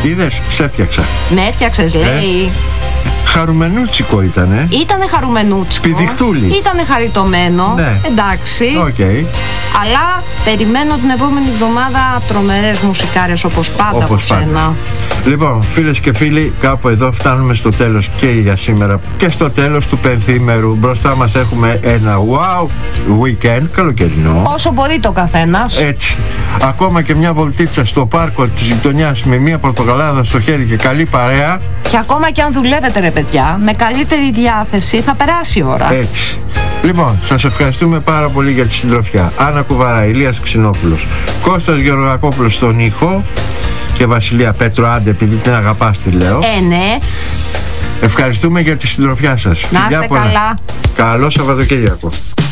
Είδες, σε έφτιαξα. Με έφτιαξες, λέει. Χαρουμενούτσικο ήτανε. Ήτανε χαρουμενούτσικο. Πηδιχτούλη. Ήτανε χαριτωμένο. Ναι. Εντάξει. Okay. Αλλά περιμένω την επόμενη εβδομάδα τρομερές μουσικάρες όπως πάντα από σένα. Λοιπόν, φίλες και φίλοι, κάπου εδώ φτάνουμε στο τέλος και για σήμερα και στο τέλος του πενθήμερου. Μπροστά μας έχουμε ένα wow weekend, καλοκαιρινό. Όσο μπορεί το καθένας. Έτσι. Ακόμα και μια βολτίτσα στο πάρκο της γειτονιάς με μια πορτοκαλάδα στο χέρι και καλή παρέα. Και ακόμα και αν δουλεύετε, ρε παιδιά, με καλύτερη διάθεση θα περάσει η ώρα. Έτσι. Λοιπόν, σας ευχαριστούμε πάρα πολύ για τη συντροφιά. Άννα Κουβαρά, Ηλίας Ξινόπουλος, Κώστας Γεωργακόπουλος στον ήχο και Βασιλεία Πέτρο, άντε επειδή την αγαπάς τη λέω. Ναι. Ευχαριστούμε για τη συντροφιά σας. Να είστε καλά. Καλό Σαββατοκύριακο.